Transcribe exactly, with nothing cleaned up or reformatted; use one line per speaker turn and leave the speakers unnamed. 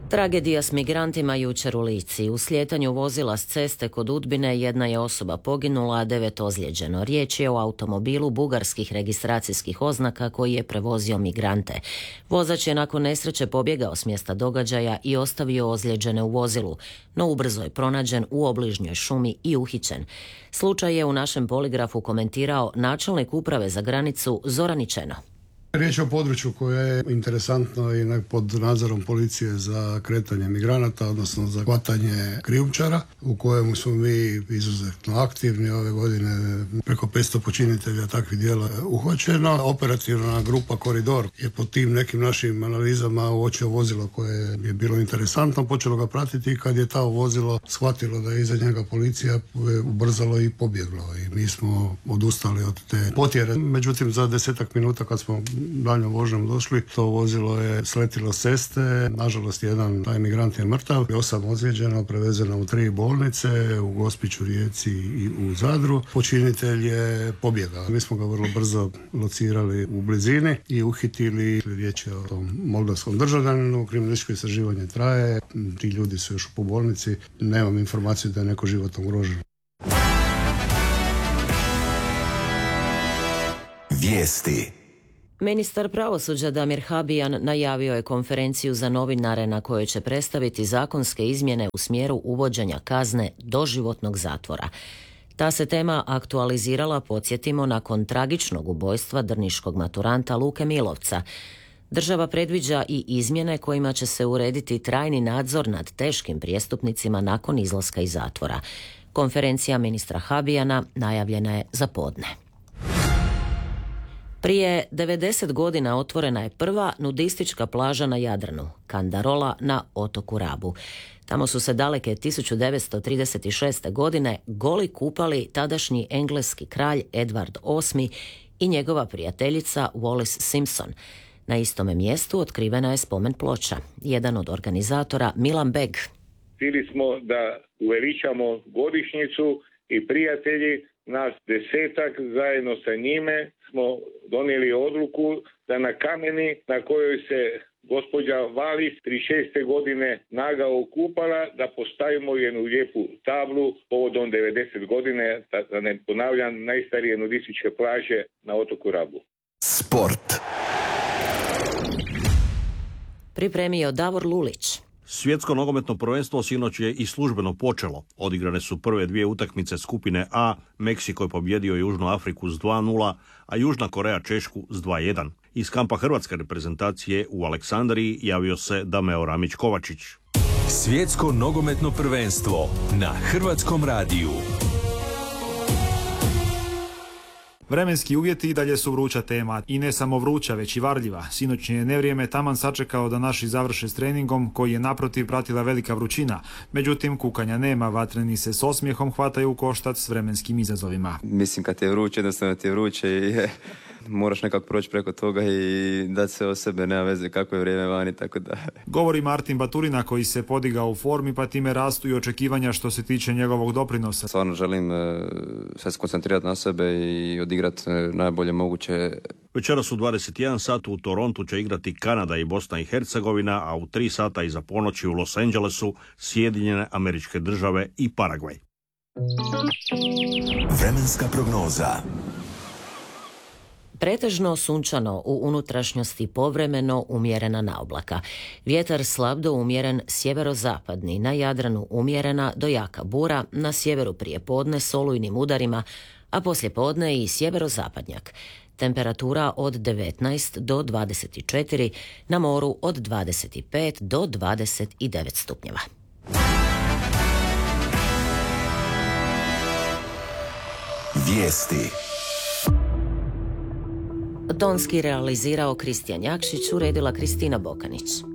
Tragedija s migrantima jučer u Lici. U slijetanju vozila s ceste kod Udbine jedna je osoba poginula, a devet ozlijeđeno. Riječ je o automobilu bugarskih registracijskih oznaka koji je prevozio migrante. Vozač je nakon nesreće pobjegao s mjesta događaja i ostavio ozlijeđene u vozilu, no ubrzo je pronađen u obližnjoj šumi i uhićen. Slučaj je u našem poligrafu komentirao načelnik uprave za granicu Zoran Ičeno.
Riječ je o području koje je interesantno i pod nadzorom policije za kretanje migranata, odnosno za hvatanje krijumčara, u kojemu smo mi izuzetno aktivni. Ove godine preko petsto počinitelja takvih djela uhvaćeno. Operativna grupa Koridor je po tim nekim našim analizama uočio vozilo koje je bilo interesantno, počelo ga pratiti i kad je ta vozilo shvatilo da je iza njega policija, ubrzalo i pobjeglo. I mi smo odustali od te potjere. Međutim, za desetak minuta kad smo daljnjom vožnjom došli, to vozilo je sletilo s ceste. Nažalost, jedan taj migrant je mrtav, osam ozlijeđeno, prevezeno u tri bolnice, u Gospiću, Rijeci i u Zadru. Počinitelj je pobjegao. Mi smo ga vrlo brzo locirali u blizini i uhitili. Riječ je o tom moldavskom državljaninu. Kriminalističko istraživanje traje. Ti ljudi su još u bolnici. Nemam informaciju da je neko životno ugrožen.
Vijesti.
Ministar pravosuđa Damir Habijan najavio je konferenciju za novinare na kojoj će predstaviti zakonske izmjene u smjeru uvođenja kazne doživotnog zatvora. Ta se tema aktualizirala, podsjetimo, nakon tragičnog ubojstva drniškog maturanta Luke Milovca. Država predviđa i izmjene kojima će se urediti trajni nadzor nad teškim prijestupnicima nakon izlaska iz zatvora. Konferencija ministra Habijana najavljena je za podne. Prije devedeset godina otvorena je prva nudistička plaža na Jadranu, Kandarola na otoku Rabu. Tamo su se daleke tisuću devetsto trideset šeste. godine goli kupali tadašnji engleski kralj Edward osmi i njegova prijateljica Wallis Simpson. Na istome mjestu otkrivena je spomen ploča. Jedan od organizatora, Milan Beg.
Htjeli smo da uveličamo godišnjicu i prijatelji, nas desetak zajedno sa njime smo donijeli odluku da na kameni na kojoj se gospođa Wallis trideset šeste. godine naga okupala, da postavimo jednu lijepu tablu povodom devedeset godine, da ne ponavljam, najstarije nudističke plaže na otoku Rabu.
Sport.
Pripremio Davor Lulić.
Svjetsko nogometno prvenstvo sinoć je i službeno počelo. Odigrane su prve dvije utakmice skupine A. Meksiko je pobjedio Južnu Afriku s dva nula, a Južna Koreja Češku s dva jedan. Iz kampa hrvatske reprezentacije u Aleksandriji javio se Dameo Ramić-Kovačić.
Svjetsko nogometno prvenstvo na Hrvatskom radiju.
Vremenski uvjeti i dalje su vruća tema. I ne samo vruća, već i varljiva. Sinoćnje je nevrijeme taman sačekao da naši završe s treningom, koji je naprotiv pratila velika vrućina. Međutim, kukanja nema, vatreni se s osmijehom hvataju u koštac s vremenskim izazovima.
Mislim, kad je vruće, jednostavno ti je vruće i moraš nekako proći preko toga i dati se o sebe, nema veze kako je vrijeme vani, tako da...
Govori Martin Baturina, koji se podigao u formi, pa time rastu i očekivanja što se tiče njegovog doprinosa.
Stvarno želim uh, sve se koncentrirati na sebe i odigrati uh, najbolje moguće.
Večeras u dvadeset jedan sat u Torontu će igrati Kanada i Bosna i Hercegovina, a u tri sata iza ponoći u Los Angelesu Sjedinjene Američke Države i Paragvaj.
Vremenska prognoza.
Pretežno sunčano, u unutrašnjosti povremeno umjerena naoblaka. Vjetar slab do umjeren sjeverozapadni, na Jadranu umjerena do jaka bura, na sjeveru prije podne s olujnim udarima, a poslije podne i sjeverozapadnjak. Temperatura od devetnaest do dvadeset četiri, na moru od dvadeset pet do dvadeset devet stupnjeva.
Vijesti.
Tonski realizirao Kristijan Jakšić, uredila Kristina Bokanić.